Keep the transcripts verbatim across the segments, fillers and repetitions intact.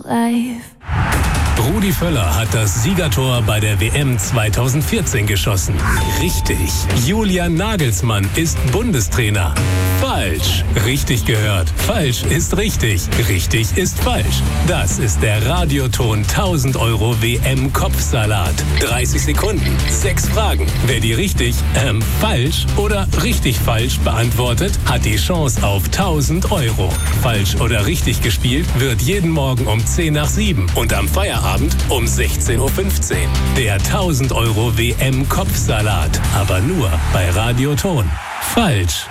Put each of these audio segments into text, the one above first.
whole life. Rudi Völler hat das Siegertor bei der W M zweitausendvierzehn geschossen. Richtig. Julian Nagelsmann ist Bundestrainer. Falsch. Richtig gehört. Falsch ist richtig. Richtig ist falsch. Das ist der Radioton tausend Euro W M-Kopfsalat. dreißig Sekunden, sechs Fragen. Wer die richtig, ähm, falsch oder richtig falsch beantwortet, hat die Chance auf tausend Euro. Falsch oder richtig gespielt wird jeden Morgen um zehn nach sieben und am Feierabend um sechzehn Uhr fünfzehn. Der tausend Euro W M-Kopfsalat. Aber nur bei Radioton. Falsch.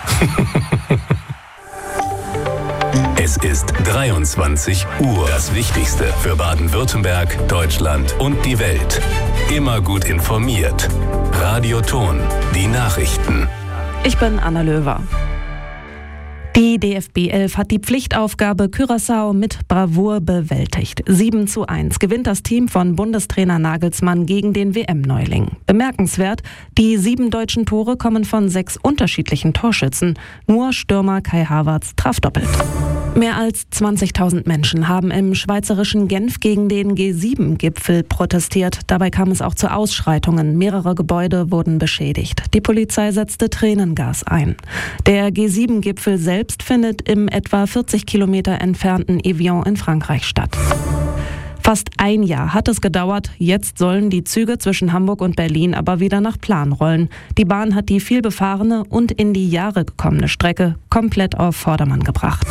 Es ist dreiundzwanzig Uhr. Das Wichtigste für Baden-Württemberg, Deutschland und die Welt. Immer gut informiert. Radioton. Die Nachrichten. Ich bin Anna Löwer. Die D F B elf hat die Pflichtaufgabe Curaçao mit Bravour bewältigt. sieben zu eins gewinnt das Team von Bundestrainer Nagelsmann gegen den W M-Neuling. Bemerkenswert, die sieben deutschen Tore kommen von sechs unterschiedlichen Torschützen. Nur Stürmer Kai Havertz traf doppelt. Mehr als zwanzigtausend Menschen haben im schweizerischen Genf gegen den G sieben Gipfel protestiert. Dabei kam es auch zu Ausschreitungen. Mehrere Gebäude wurden beschädigt. Die Polizei setzte Tränengas ein. Der G sieben Gipfel selbst findet im etwa vierzig Kilometer entfernten Evian in Frankreich statt. Fast ein Jahr hat es gedauert. Jetzt sollen die Züge zwischen Hamburg und Berlin aber wieder nach Plan rollen. Die Bahn hat die vielbefahrene und in die Jahre gekommene Strecke komplett auf Vordermann gebracht.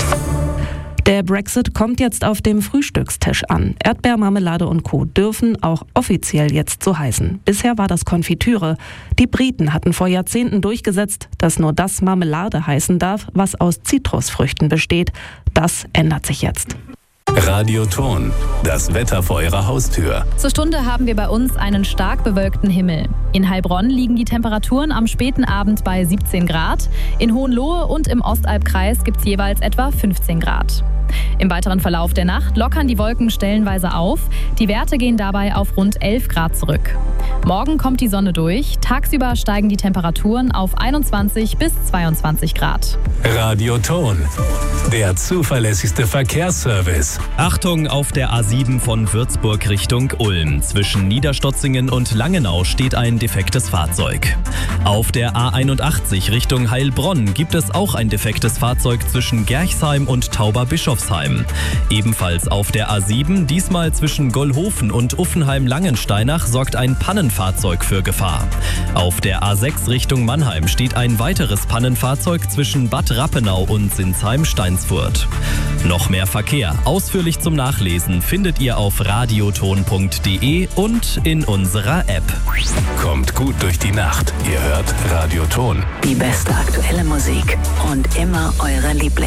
Der Brexit kommt jetzt auf dem Frühstückstisch an. Erdbeermarmelade und Co. dürfen auch offiziell jetzt so heißen. Bisher war das Konfitüre. Die Briten hatten vor Jahrzehnten durchgesetzt, dass nur das Marmelade heißen darf, was aus Zitrusfrüchten besteht. Das ändert sich jetzt. Radioton. Das Wetter vor Ihrer Haustür. Zur Stunde haben wir bei uns einen stark bewölkten Himmel. In Heilbronn liegen die Temperaturen am späten Abend bei siebzehn Grad. In Hohenlohe und im Ostalbkreis gibt es jeweils etwa fünfzehn Grad. Im weiteren Verlauf der Nacht lockern die Wolken stellenweise auf. Die Werte gehen dabei auf rund elf Grad zurück. Morgen kommt die Sonne durch. Tagsüber steigen die Temperaturen auf einundzwanzig bis zweiundzwanzig Grad. Radioton. Der zuverlässigste Verkehrsservice. Achtung, auf der A sieben von Würzburg Richtung Ulm. Zwischen Niederstotzingen und Langenau steht ein defektes Fahrzeug. Auf der A einundachtzig Richtung Heilbronn gibt es auch ein defektes Fahrzeug zwischen Gerchsheim und Tauberbischofsheim. Ebenfalls auf der A sieben, diesmal zwischen Gollhofen und Uffenheim-Langensteinach, sorgt ein Pannenfahrzeug für Gefahr. Auf der A sechs Richtung Mannheim steht ein weiteres Pannenfahrzeug zwischen Bad Rappenau und Sinsheim-Steinsfurt. Noch mehr Verkehr, ausführlich zum Nachlesen, findet ihr auf radioton punkt de und in unserer App. Kommt gut durch die Nacht. Ihr hört Radioton. Die beste aktuelle Musik und immer eure Lieblings.